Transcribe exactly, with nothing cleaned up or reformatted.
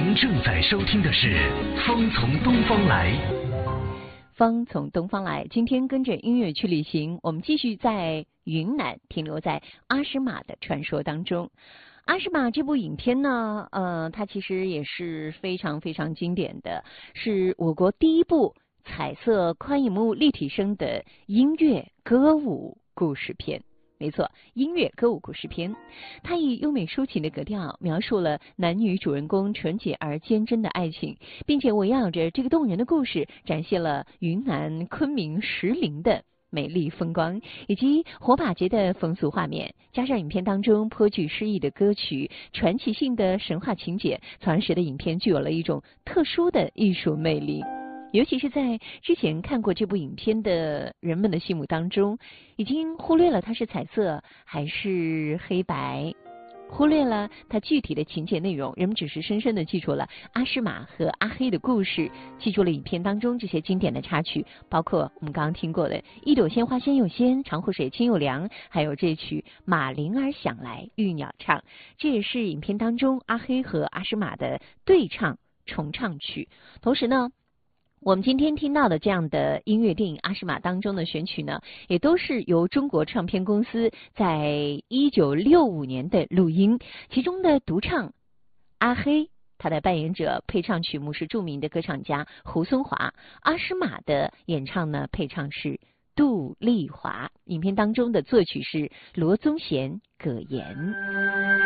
您正在收听的是《风从东方来》。 风从东方来，今天跟着音乐去旅行，我们继续在云南停留在阿诗玛的传说当中。阿诗玛这部影片呢，呃，它其实也是非常非常经典的，是我国第一部彩色宽银幕立体声的音乐歌舞故事片。没错，音乐歌舞故事片，它以优美抒情的格调描述了男女主人公纯洁而坚贞的爱情，并且围绕着这个动人的故事，展现了云南昆明石林的美丽风光以及火把节的风俗画面，加上影片当中颇具诗意的歌曲、传奇性的神话情节，从而使得影片具有了一种特殊的艺术魅力。尤其是在之前看过这部影片的人们的心目当中，已经忽略了它是彩色还是黑白，忽略了它具体的情节内容，人们只是深深地记住了阿诗玛和阿黑的故事，记住了影片当中这些经典的插曲，包括我们刚刚听过的一朵鲜花鲜又鲜，长湖水清又凉，还有这曲马铃儿响来玉鸟唱，这也是影片当中阿黑和阿诗玛的对唱重唱曲。同时呢，我们今天听到的这样的音乐电影《阿诗玛》当中的选曲呢，也都是由中国唱片公司在一九六五年的录音，其中的独唱阿黑，他的扮演者配唱曲目是著名的歌唱家胡松华，阿诗玛的演唱呢配唱是杜丽华，影片当中的作曲是罗宗贤、葛言。